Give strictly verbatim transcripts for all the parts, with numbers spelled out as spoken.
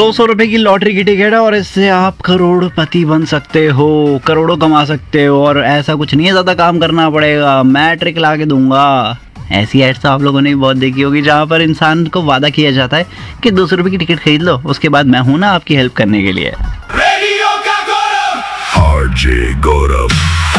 दो सौ रुपए की लॉटरी की टिकट है और इससे आप करोड़पति बन सकते हो, करोड़ों कमा सकते हो और ऐसा कुछ नहीं है, ज़्यादा काम करना पड़ेगा, मैं ट्रिक ला के दूंगा। ऐसी एड्स तो आप लोगों ने भी बहुत देखी होगी जहाँ पर इंसान को वादा किया जाता है कि दो सौ रुपये की टिकट खरीद लो, उसके बाद मैं हूँ ना आपकी हेल्प करने के लिए। रेडियो का गौरव, आरजे गौरव।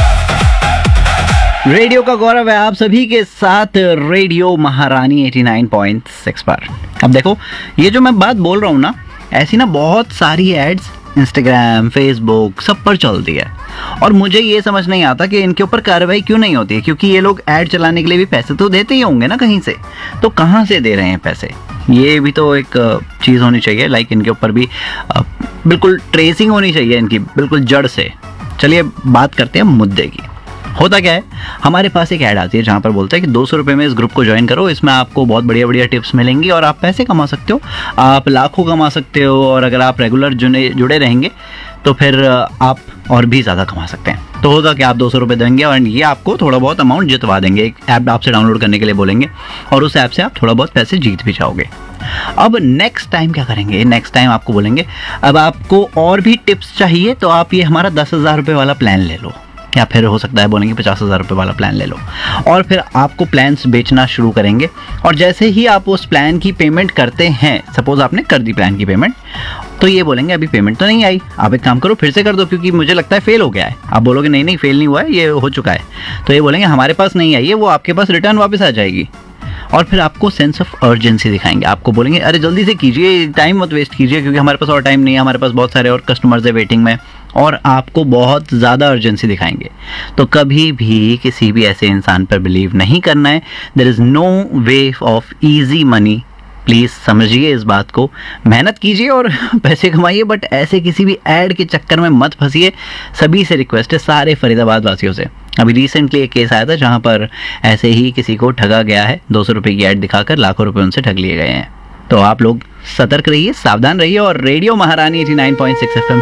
रेडियो का गौरव है आप सभी के साथ, रेडियो महारानी नवासी पॉइंट सिक्स पर। अब देखो, ये जो मैं बात बोल रहा हूँ ना, ऐसी ना बहुत सारी एड्स इंस्टाग्राम, फेसबुक सब पर चलती है और मुझे ये समझ नहीं आता कि इनके ऊपर कार्रवाई क्यों नहीं होती है, क्योंकि ये लोग ऐड चलाने के लिए भी पैसे तो देते ही होंगे ना कहीं से, तो कहाँ से दे रहे हैं पैसे, ये भी तो एक चीज़ होनी चाहिए। लाइक इनके ऊपर भी बिल्कुल ट्रेसिंग होनी चाहिए इनकी, बिल्कुल जड़ से। चलिए बात करते हैं मुद्दे की। होता क्या है, हमारे पास एक ऐड आती है जहाँ पर बोलता है कि दो सौ रुपये में इस ग्रुप को ज्वाइन करो, इसमें आपको बहुत बढ़िया बढ़िया टिप्स मिलेंगी और आप पैसे कमा सकते हो, आप लाखों कमा सकते हो और अगर आप रेगुलर जुड़े जुड़े रहेंगे तो फिर आप और भी ज़्यादा कमा सकते हैं। तो होगा कि आप दो सौ रुपये देंगे और ये आपको थोड़ा बहुत अमाउंट जितवा देंगे, एक ऐप आपसे डाउनलोड करने के लिए बोलेंगे और उस ऐप से आप थोड़ा बहुत पैसे जीत भी जाओगे। अब नेक्स्ट टाइम क्या करेंगे, नेक्स्ट टाइम आपको बोलेंगे अब आपको और भी टिप्स चाहिए तो आप ये हमारा दस हज़ार रुपये वाला प्लान ले लो, या फिर हो सकता है बोलेंगे पचास हज़ार रुपये वाला प्लान ले लो, और फिर आपको प्लान्स बेचना शुरू करेंगे। और जैसे ही आप उस प्लान की पेमेंट करते हैं, सपोज आपने कर दी प्लान की पेमेंट, तो ये बोलेंगे अभी पेमेंट तो नहीं आई, आप एक काम करो फिर से कर दो क्योंकि मुझे लगता है फेल हो गया है। आप बोलोगे नहीं नहीं फेल नहीं हुआ है, ये हो चुका है, तो ये बोलेंगे हमारे पास नहीं आई है, वो आपके पास रिटर्न वापस आ जाएगी। और फिर आपको सेंस ऑफ अर्जेंसी दिखाएंगे, आपको बोलेंगे अरे जल्दी से कीजिए, टाइम मत वेस्ट कीजिए क्योंकि हमारे पास और टाइम नहीं है, हमारे पास बहुत सारे और कस्टमर्स है वेटिंग में, और आपको बहुत ज़्यादा अर्जेंसी दिखाएंगे। तो कभी भी किसी भी ऐसे इंसान पर बिलीव नहीं करना है। There is no way of easy money, please समझिए इस बात को, मेहनत कीजिए और पैसे कमाइए, बट ऐसे किसी भी ऐड के चक्कर में मत फंसिए। सभी से रिक्वेस्ट है, सारे फरीदाबाद वासियों से। अभी रिसेंटली एक केस आया था जहाँ पर ऐसे ही किसी को ठगा गया है, दो सौ रुपये की ऐड दिखाकर लाखों रुपए उनसे ठग लिए गए हैं। तो आप लोग सतर्क रहिए, सावधान रहिए और रेडियो महारानी नवासी पॉइंट सिक्स एफ एम